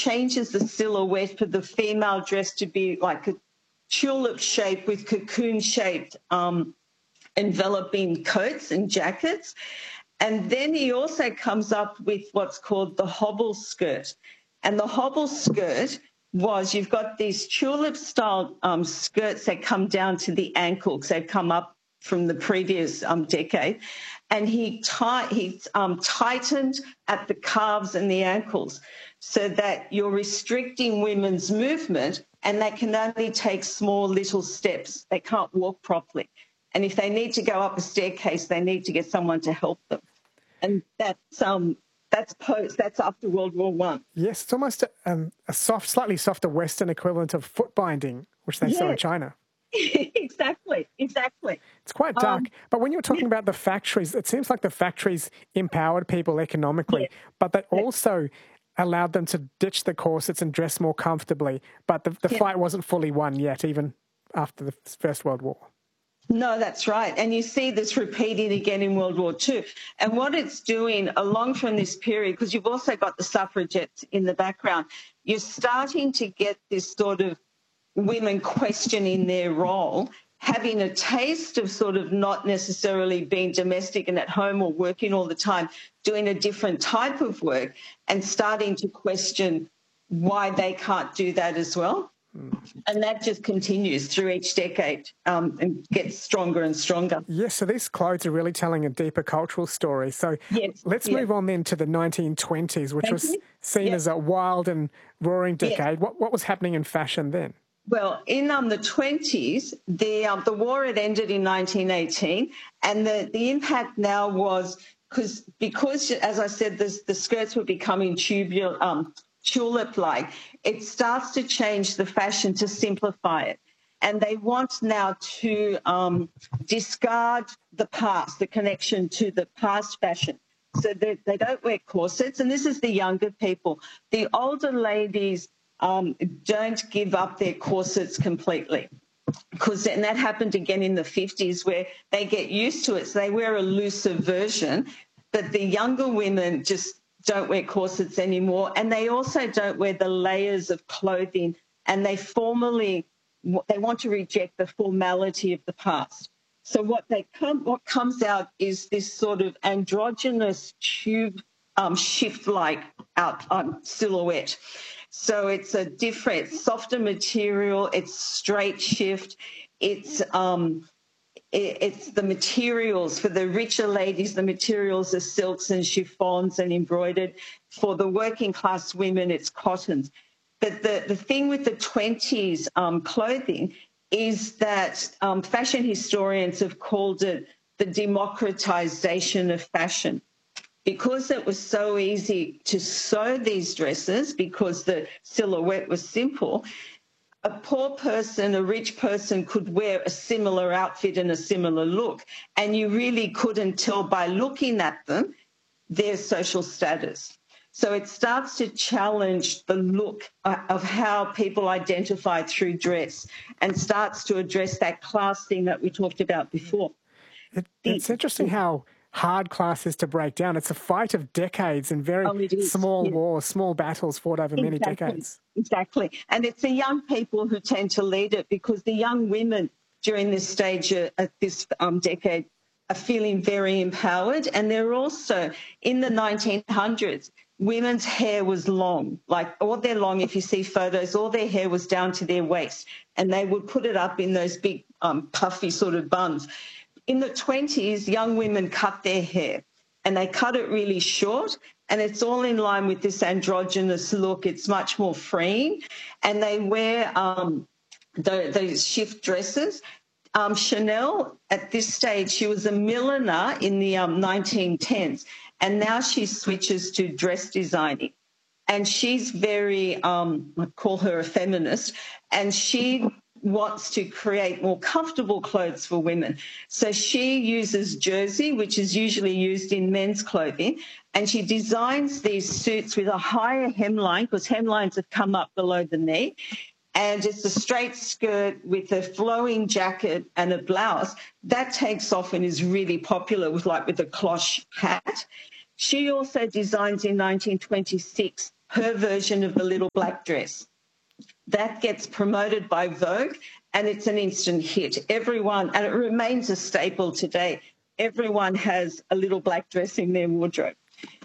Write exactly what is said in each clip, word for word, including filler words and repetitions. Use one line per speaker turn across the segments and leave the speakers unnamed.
changes the silhouette for the female dress to be like a tulip shape with cocoon-shaped um, enveloping coats and jackets. And then he also comes up with what's called the hobble skirt. And the hobble skirt was, you've got these tulip-style um, skirts that come down to the ankles. They've come up from the previous um, decade. And he, tight, he um, tightened at the calves and the ankles so that you're restricting women's movement, and they can only take small little steps. They can't walk properly. And if they need to go up a staircase, they need to get someone to help them. And that's um that's post that's after World War One.
Yes, it's almost a, um, a soft, slightly softer Western equivalent of foot binding, which they yes. saw in China.
exactly, exactly.
It's quite dark.
Um,
but when you're talking about the factories, it seems like the factories empowered people economically, yeah. but they also allowed them to ditch the corsets and dress more comfortably. But the, the yeah. fight wasn't fully won yet, even after the First World War.
No, that's right. And you see this repeating again in World War Two. And what it's doing along from this period, because you've also got the suffragettes in the background, you're starting to get this sort of women questioning their role, having a taste of sort of not necessarily being domestic and at home or working all the time, doing a different type of work and starting to question why they can't do that as well. And that just continues through each decade um, and gets stronger and stronger.
Yes, so these clothes are really telling a deeper cultural story. So
yes,
let's
yes.
move on then to the nineteen twenties, which
Thank
was
you.
seen
yes.
as a wild and roaring decade. Yes. What, what was happening in fashion then?
Well, in um, the twenties, the um, the war had ended in nineteen eighteen, and the, the impact now was because, because as I said, the, the skirts were becoming tubular, um, tulip-like. It starts to change the fashion to simplify it. And they want now to um, discard the past, the connection to the past fashion. So they, they don't wear corsets. And this is the younger people. The older ladies um, don't give up their corsets completely. Because and that happened again in the fifties where they get used to it. So they wear a looser version. But the younger women just don't wear corsets anymore, and they also don't wear the layers of clothing, and they formally they want to reject the formality of the past. So what they come what comes out is this sort of androgynous tube um, shift-like out um, silhouette. So it's a different, softer material. It's straight shift. It's um, It's the materials. For the richer ladies, the materials are silks and chiffons and embroidered. For the working class women, it's cottons. But the, the thing with the twenties um, clothing is that um, fashion historians have called it the democratization of fashion. Because it was so easy to sew these dresses, because the silhouette was simple, a poor person, a rich person could wear a similar outfit and a similar look, and you really couldn't tell by looking at them their social status. So it starts to challenge the look of how people identify through dress and starts to address that class thing that we talked about before.
It, it's the, interesting how hard class is to break down. It's a fight of decades and very
oh,
small
yeah.
wars, small battles fought over
exactly.
many decades.
Exactly. And it's the young people who tend to lead it, because the young women during this stage uh, at this um, decade are feeling very empowered. And they're also, in the nineteen hundreds, women's hair was long, like all their long, if you see photos, all their hair was down to their waist, and they would put it up in those big um, puffy sort of buns. In the twenties, young women cut their hair, and they cut it really short, and it's all in line with this androgynous look. It's much more freeing, and they wear um, the, those shift dresses. Um, Chanel, at this stage, she was a milliner in the um, nineteen tens, and now she switches to dress designing. And she's very, um, I call her a feminist, and she wants to create more comfortable clothes for women. So she uses jersey, which is usually used in men's clothing, and she designs these suits with a higher hemline, because hemlines have come up below the knee, and it's a straight skirt with a flowing jacket and a blouse. That takes off and is really popular with like with a cloche hat. She also designs in nineteen twenty-six her version of the little black dress. That gets promoted by Vogue, and it's an instant hit. Everyone, and it remains a staple today, everyone has a little black dress in their wardrobe.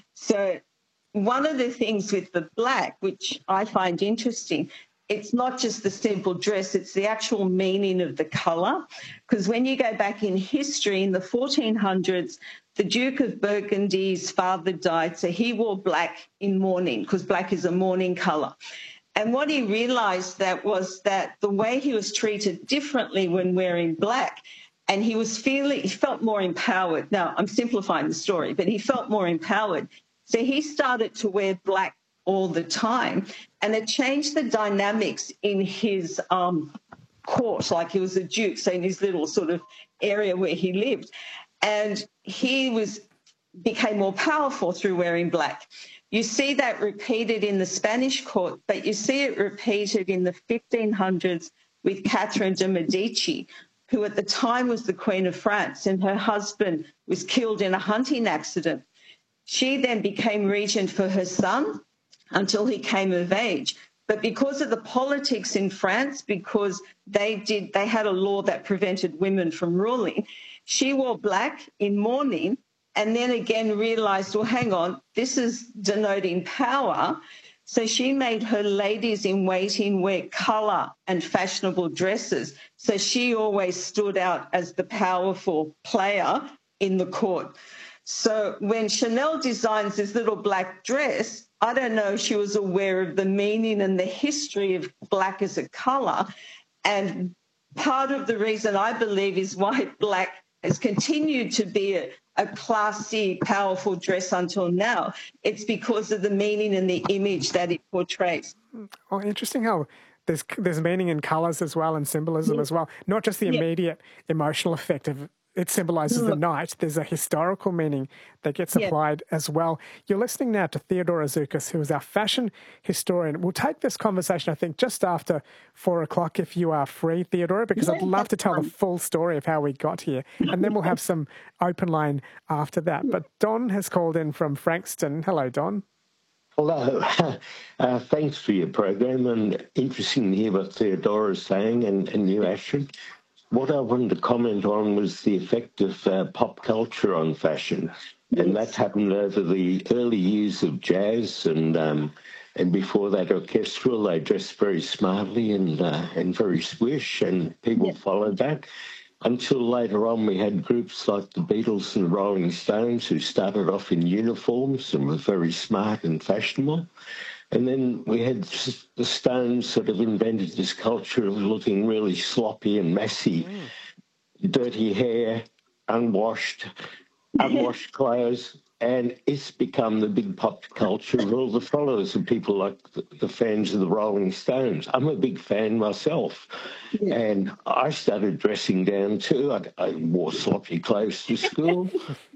So one of the things with the black, which I find interesting, it's not just the simple dress, it's the actual meaning of the colour. Because when you go back in history, in the fourteen hundreds, the Duke of Burgundy's father died, so he wore black in mourning, because black is a mourning colour. And what he realised that was that the way he was treated differently when wearing black, and he was feeling, he felt more empowered. Now, I'm simplifying the story, but he felt more empowered. So he started to wear black all the time, and it changed the dynamics in his um, court, like he was a duke, so in his little sort of area where he lived. And he was became more powerful through wearing black. You see that repeated in the Spanish court, but you see it repeated in the fifteen hundreds with Catherine de' Medici, who at the time was the Queen of France, and her husband was killed in a hunting accident. She then became regent for her son until he came of age. But because of the politics in France, because they did, they had a law that prevented women from ruling, she wore black in mourning, and then again realised, well, hang on, this is denoting power. So she made her ladies in waiting wear colour and fashionable dresses. So she always stood out as the powerful player in the court. So when Chanel designs this little black dress, I don't know if she was aware of the meaning and the history of black as a colour. And part of the reason I believe is why black has continued to be a, a classy, powerful dress until now. It's because of the meaning and the image that it portrays.
Oh, interesting how there's there's meaning in colours as well and symbolism
Yeah.
as well. Not just the
Yeah.
immediate emotional effect of it symbolises the night. There's a historical meaning that gets
Yeah.
applied as well. You're listening now to Theodora Zoukis, who is our fashion historian. We'll take this conversation, I think, just after four o'clock if you are free, Theodora, because
Yeah,
I'd love to
that's
tell the
fine.
full story of how we got here. And then we'll have some open line after that. But Don has called in from Frankston. Hello, Don.
Hello. Uh, thanks for your program, and interesting to hear what Theodora is saying, and, and you, Ashton. What I wanted to comment on was the effect of uh, pop culture on fashion, and that happened over the early years of jazz, and um, and before that orchestral. They dressed very smartly and uh, and very swish, and people
Yeah.
followed that. Until later on, we had groups like the Beatles and the Rolling Stones who started off in uniforms and were very smart and fashionable. And then we had the Stones sort of invented this culture of looking really sloppy and messy, mm. dirty hair, unwashed, unwashed clothes. And it's become the big pop culture of all the followers of people like the, the fans of the Rolling Stones. I'm a big fan myself. Yeah. And I started dressing down too. I, I wore sloppy clothes to school.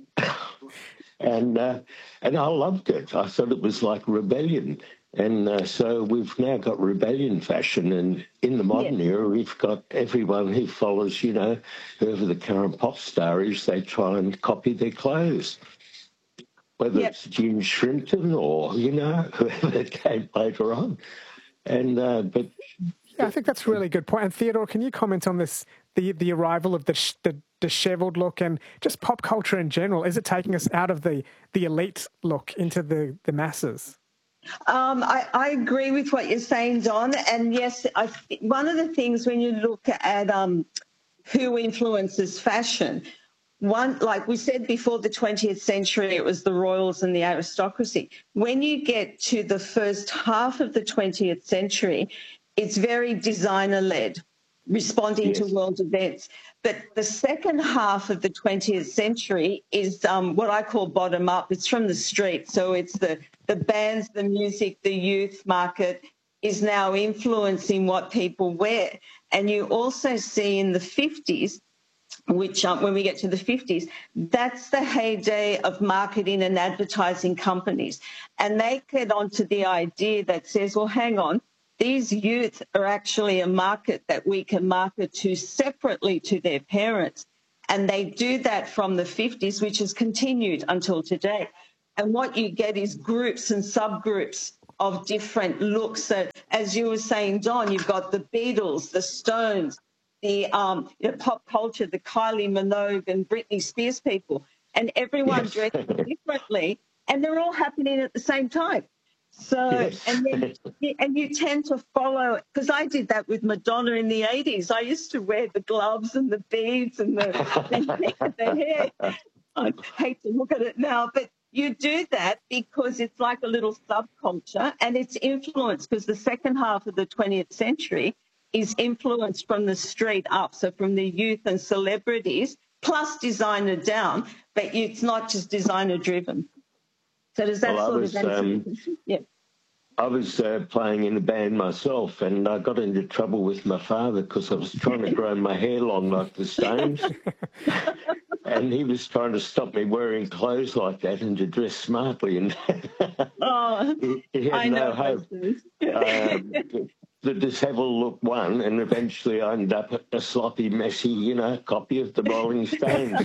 and uh, and I loved it. I thought it was like rebellion. And uh, so we've now got rebellion fashion, and in the modern yeah. era, we've got everyone who follows, you know, whoever the current pop star is, they try and copy their clothes. Whether yep. it's Jim Shrimpton or, you know, whoever came later on. And, uh, but...
Yeah, I think that's a really good point. And Theodore, can you comment on this, the, the arrival of the, sh- the dishevelled look and just pop culture in general? Is it taking us out of the, the elite look into the, the masses?
Um, I, I agree with what you're saying, Don. And yes, I, one of the things when you look at um, who influences fashion, one, like we said before the twentieth century, it was the royals and the aristocracy. When you get to the first half of the twentieth century, it's very designer-led, responding yes. to world events. But the second half of the twentieth century is um, what I call bottom-up. It's from the street. So it's the, the bands, the music, the youth market is now influencing what people wear. And you also see in the fifties, which um, when we get to the fifties, that's the heyday of marketing and advertising companies. And they get onto the idea that says, well, hang on, these youth are actually a market that we can market to separately to their parents. And they do that from the fifties, which has continued until today. And what you get is groups and subgroups of different looks. So as you were saying, Don, you've got the Beatles, the Stones, the um, you know, pop culture, the Kylie Minogue and Britney Spears people, and everyone
Yes.
dressed differently, and they're all happening at the same time. So,
Yes.
and then, and you tend to follow, because I did that with Madonna in the eighties. I used to wear the gloves and the beads and the, the, the hair. I hate to look at it now, but you do that because it's like a little subculture, and it's influenced because the second half of the twentieth century is influenced from the street up, so from the youth and celebrities, plus designer down, but it's not just designer driven. So does that
well,
sort
was,
of answer
um,
the question? Yeah.
I was uh, playing in a band myself, and I got into trouble with my father because I was trying to grow my hair long like the Stones. And he was trying to stop me wearing clothes like that and to dress smartly. And
Oh,
he, he had
I
no
know
hope.
Yeah.
Um, the disheveled look won, and eventually I ended up a sloppy, messy, you know, copy of the Rolling Stones.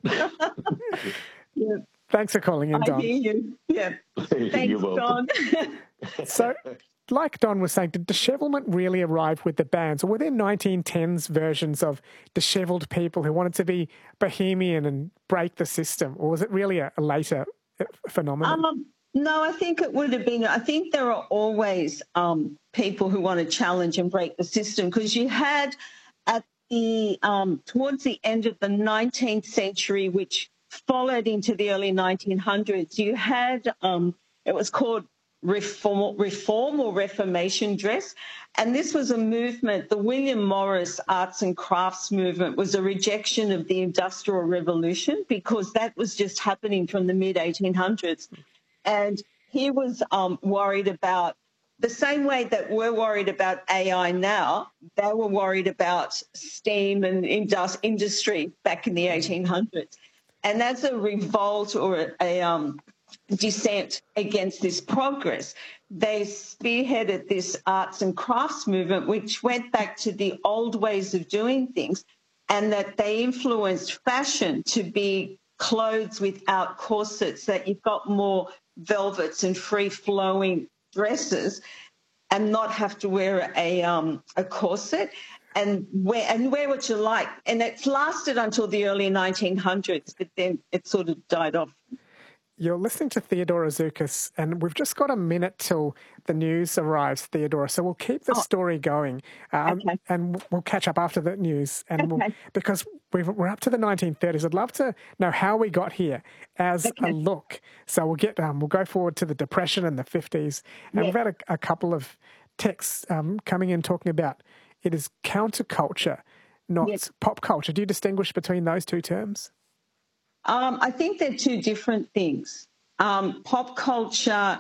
Yeah.
Thanks for calling in, Don.
I hear you. Yeah. Thanks,
You're welcome.
Don.
So, like Don was saying, did dishevelment really arrive with the bands? Or were there nineteen tens versions of dishevelled people who wanted to be bohemian and break the system? Or was it really a, a later phenomenon?
Um, no, I think it would have been, I think there are always um, people who want to challenge and break the system, because you had at the, um, towards the end of the nineteenth century, which followed into the early nineteen hundreds, you had, um, it was called reform, reform or Reformation dress. And this was a movement, the William Morris arts and crafts movement was a rejection of the Industrial Revolution, because that was just happening from the mid eighteen hundreds. And he was um, worried about, the same way that we're worried about A I now, they were worried about steam and indus- industry back in the eighteen hundreds. And as a revolt or a, a um, dissent against this progress, they spearheaded this arts and crafts movement, which went back to the old ways of doing things, and that they influenced fashion to be clothes without corsets, that you've got more velvets and free-flowing dresses and not have to wear a um, a corset. And wear, and wear what you like. And it's lasted until the early nineteen hundreds, but then it sort of died off.
You're listening to Theodora Zoukis, and we've just got a minute till the news arrives, Theodora. So we'll keep the oh. story going, um, okay. and we'll catch up after the news. And okay. we'll, because we've, we're up to the nineteen thirties, I'd love to know how we got here as okay. a look. So we'll get um, we'll go forward to the Depression and the fifties, and yeah. we've had a, a couple of texts um, coming in talking about it is counterculture, not yes. pop culture. Do you distinguish between those two terms?
Um, I think they're two different things. Um, pop culture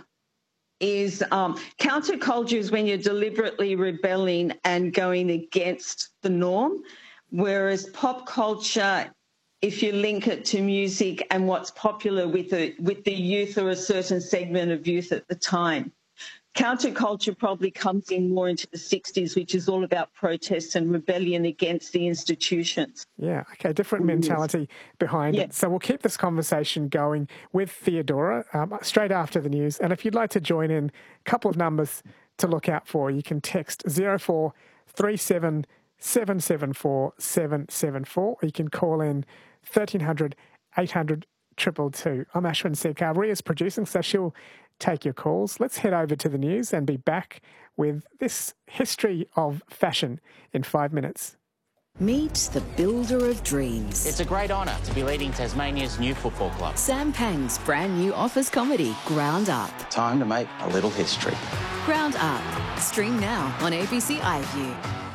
is um, counterculture is when you're deliberately rebelling and going against the norm, whereas pop culture, if you link it to music and what's popular with the, with the youth or a certain segment of youth at the time. Counterculture probably comes in more into the sixties, which is all about protests and rebellion against the institutions.
Yeah, okay, different mentality behind yeah. it. So we'll keep this conversation going with Theodora um, straight after the news. And if you'd like to join in, a couple of numbers to look out for. You can text zero four three seven seven seven four seven seven four, or you can call in thirteen hundred eight hundred two two two. I'm Ashwin Sekhar. Ria's producing, so she'll take your calls. Let's head over to the news and be back with this history of fashion in five minutes.
Meet the builder of dreams.
It's a great honour to be leading Tasmania's new football club.
Sam Pang's brand new office comedy, Ground Up.
Time to make a little history.
Ground Up. Stream now on A B C iView.